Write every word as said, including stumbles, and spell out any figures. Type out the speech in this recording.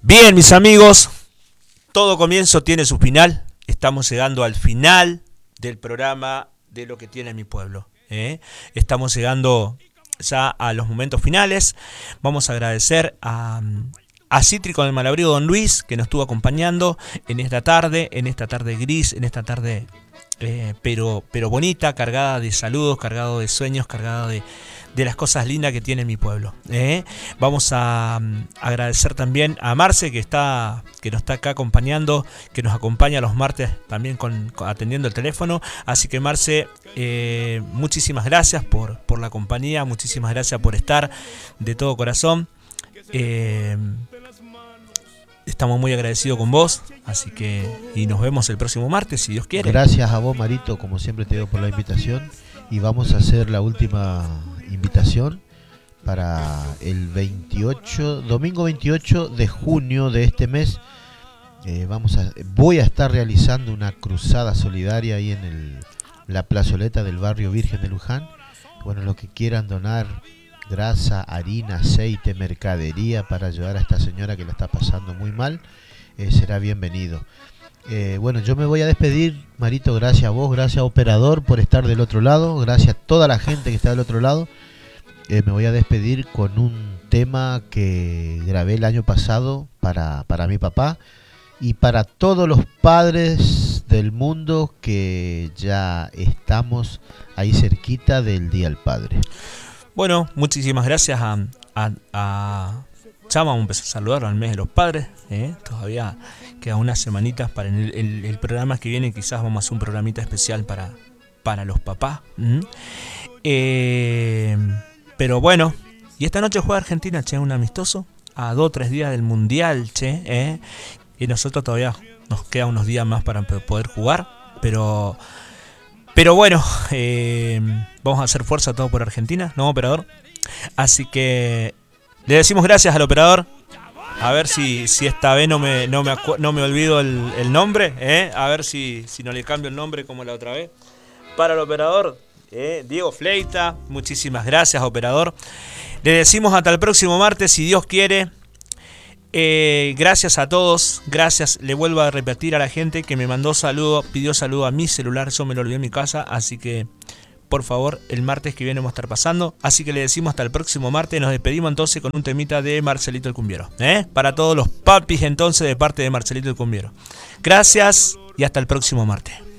Bien, mis amigos, todo comienzo tiene su final. Estamos llegando al final del programa de Lo que tiene mi pueblo. ¿eh? Estamos llegando ya a los momentos finales. Vamos a agradecer a, a Cítrico del Malabrigo Don Luis, que nos estuvo acompañando en esta tarde, en esta tarde gris, en esta tarde eh, pero, pero bonita, cargada de saludos, cargada de sueños, cargada de... de las cosas lindas que tiene mi pueblo. ¿eh? Vamos a um, agradecer también a Marce, que está que nos está acá acompañando, que nos acompaña los martes también con, con atendiendo el teléfono. Así que Marce, eh, muchísimas gracias por, por la compañía, muchísimas gracias por estar de todo corazón. Eh, estamos muy agradecidos con vos, así que y nos vemos el próximo martes, si Dios quiere. Gracias a vos, Marito, como siempre te digo, por la invitación. Y vamos a hacer la última invitación para el veintiocho, domingo veintiocho de junio de este mes. Eh, vamos a, voy a estar realizando una cruzada solidaria ahí en el, la plazoleta del barrio Virgen de Luján. Bueno, los que quieran donar grasa, harina, aceite, mercadería para ayudar a esta señora que la está pasando muy mal, eh, será bienvenido. Eh, bueno, yo me voy a despedir, Marito, gracias a vos, gracias a Operador por estar del otro lado, gracias a toda la gente que está del otro lado. Eh, me voy a despedir con un tema que grabé el año pasado para, para mi papá y para todos los padres del mundo que ya estamos ahí cerquita del Día del Padre. Bueno, muchísimas gracias a... a, a... Ya vamos a empezar a saludar al mes de los padres. ¿eh? Todavía quedan unas semanitas para el, el, el programa que viene. Quizás vamos a hacer un programita especial para, para los papás. ¿Mm? Eh, pero bueno, y esta noche juega Argentina, che, un amistoso. A dos o tres días del Mundial, che. ¿eh? Y nosotros todavía nos quedan unos días más para poder jugar. Pero, pero bueno, eh, vamos a hacer fuerza todo por Argentina, ¿no, operador? Así que... le decimos gracias al operador. A ver si, si esta vez no me, no me, acu- no me olvido el, el nombre. ¿eh? A ver si, si no le cambio el nombre como la otra vez. Para el operador, ¿eh? Diego Fleita. Muchísimas gracias, operador. Le decimos hasta el próximo martes, si Dios quiere. Eh, gracias a todos. Gracias. Le vuelvo a repetir a la gente que me mandó saludo, pidió saludo a mi celular. Yo me lo olvidé en mi casa. Así que... por favor, el martes que viene vamos a estar pasando. Así que le decimos hasta el próximo martes. Nos despedimos entonces con un temita de Marcelito el Cumbiero. ¿eh? Para todos los papis entonces de parte de Marcelito el Cumbiero. Gracias y hasta el próximo martes.